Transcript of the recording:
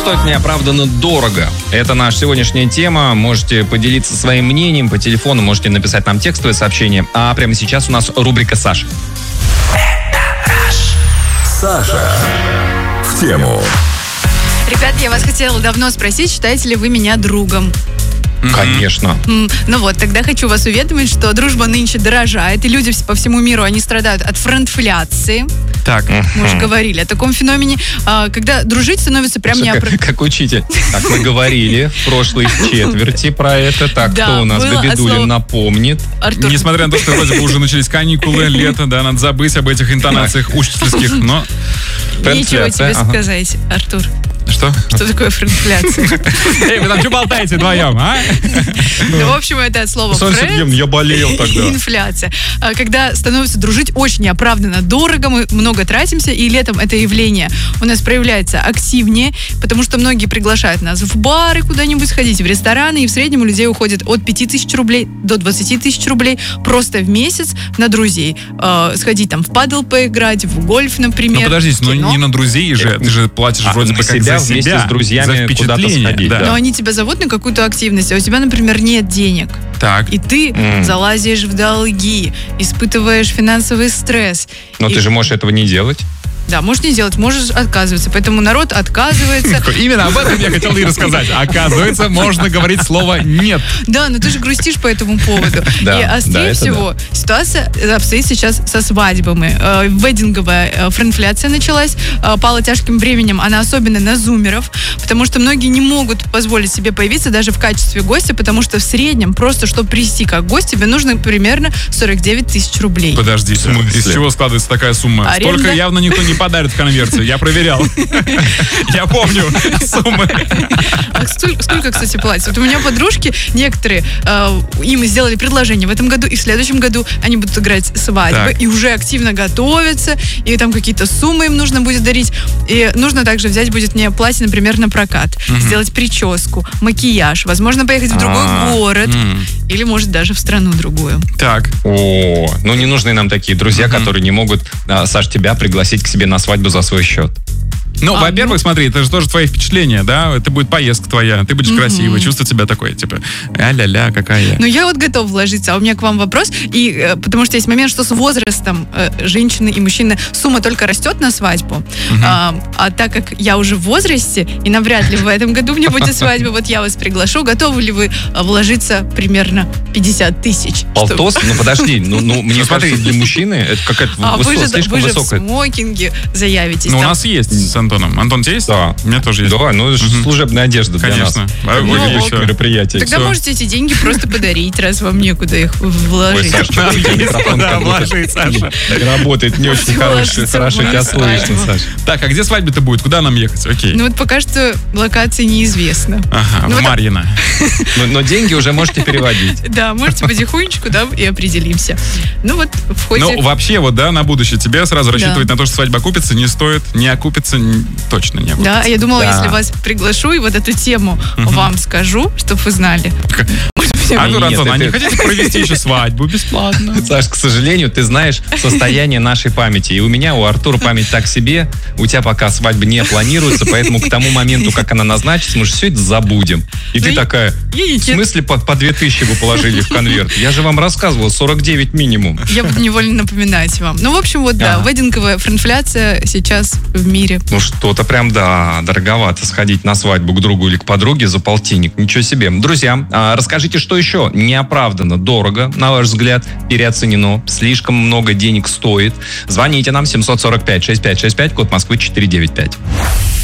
стоит неоправданно дорого? Это наша сегодняшняя тема. Можете поделиться своим мнением по телефону, можете написать нам текстовое сообщение. А прямо сейчас у нас рубрика «Саша». Саша в тему. Ребят, я вас хотела давно спросить, считаете ли вы меня другом? Конечно. Ну вот, тогда хочу вас уведомить, что дружба нынче дорожает, и люди по всему миру, они страдают от френдфляции. Так. Мы уже говорили о таком феномене, когда дружить становится прям неоправданно. Как учитель. Так, мы говорили в прошлой четверти про это. Так, Да, кто у нас? было Габидуллин напомнит. Артур, Несмотря на то, что вроде бы уже начались каникулы, лето, да, надо забыть об этих интонациях учительских, но... нечего тебе Ага. сказать, Артур. Что? Что такое френдфляция? Эй, вы там что болтаете вдвоем, а? Ну, в общем, это от слова Сан Сергеем, я болел тогда. инфляция. Когда становится дружить очень неоправданно дорого, мы много тратимся, и летом это явление у нас проявляется активнее, потому что многие приглашают нас в бары куда-нибудь сходить, в рестораны, и в среднем у людей уходит от 5000 рублей до 20 тысяч рублей просто в месяц на друзей. Сходить там в падл поиграть, в гольф, например. Ну подождите, но кино. не на друзей же, ты же платишь вроде бы на как себя за вместе себя, с друзьями за куда-то впечатление, сходить, да. Но они тебя зовут на какую-то активность, а у тебя, например, нет денег. Так. И ты залазишь в долги, испытываешь финансовый стресс. Но И- ты же можешь этого не делать. Да, можешь не делать, можешь отказываться. Поэтому народ отказывается. Именно об этом я хотел и рассказать. Оказывается, можно говорить слово «нет». Да, но ты же грустишь по этому поводу. Да, И острее да, это всего ситуация обстоит сейчас со свадьбами. Веддинговая френдфляция началась, пала тяжким бременем. Она особенно на зумеров, потому что многие не могут позволить себе появиться даже в качестве гостя, потому что в среднем, просто чтобы прийти как гость, тебе нужно примерно 49 тысяч рублей. Подождите, из чего складывается такая сумма? Аренда? Столько явно никто не подарит в конверте. Я проверял. Я помню суммы. А сколько, кстати, платят? Вот у меня подружки, некоторые, им сделали предложение в этом году, и в следующем году они будут играть свадьбы, Так. и уже активно готовятся, и там какие-то суммы им нужно будет дарить. И нужно также взять будет мне платье, например, на прокат, сделать прическу, макияж, возможно, поехать в другой город, или, может, даже в страну другую. Так. О, ну не нужны нам такие друзья, которые не могут, Саш, тебя пригласить к себе на свадьбу за свой счет. Ну, во-первых, смотри, это же тоже твои впечатления, да? Это будет поездка твоя, ты будешь красивый, чувствовать себя такой, типа, а-ля-ля, какая я. Ну, я вот готова вложиться, а у меня к вам вопрос, и потому что есть момент, что с возрастом женщины и мужчины сумма только растет на свадьбу, а так как я уже в возрасте, и навряд ли в этом году мне будет свадьба, вот я вас приглашу, готовы ли вы вложиться примерно 50 тысяч? Полтос? Ну подожди, ну мне смотри. кажется, для мужчины это какая-то слишком вы же в высокая. смокинге заявитесь. Ну, у там. нас есть с Антоном. Антон, у тебя есть? Да. У меня тоже есть. Да, ну это же служебная одежда для нас. Конечно. Как Ну, выглядит всё. мероприятие. Тогда всё. можете эти деньги просто подарить, раз вам некуда их Ой, вложить. Саш, что у тебя микрофон Да, как будто вложить, Саша. работает не очень хорошо тебя слышно, Саш. Так, а где свадьба-то будет? Куда нам ехать? Окей. Ну вот пока что локация неизвестна. Ага, ну в вот- Марьино. Но деньги уже можете переводить. Да, можете потихонечку, да, и определимся. Ну вот в ходе... Ну, вообще, вот, да, на будущее тебе сразу рассчитывать на то, что свадьба окупится, не стоит, не окупится, точно не окупится. Да, я думала, Да. если вас приглашу и вот эту тему вам скажу, чтобы вы знали. Артур, Нет, Антон, а это- не хотите провести еще свадьбу бесплатно? Саш, к сожалению, ты знаешь состояние нашей памяти. И у меня, у Артура память так себе. У тебя пока свадьба не планируется, поэтому к тому моменту, как она назначится, мы же все это забудем. И ты Ну, такая, я в не- смысле по 2000 вы положили в конверт? Я же вам рассказывал, 49 минимум. Я буду невольно напоминать вам. Ну, в общем, вот да, Ага. веддинговая френдфляция сейчас в мире. Ну что-то прям, да, дороговато сходить на свадьбу к другу или к подруге за полтинник. Ничего себе. Друзья, расскажите, что еще неоправданно дорого, на ваш взгляд, переоценено, слишком много денег стоит. Звоните нам 745-6565, код Москвы 495.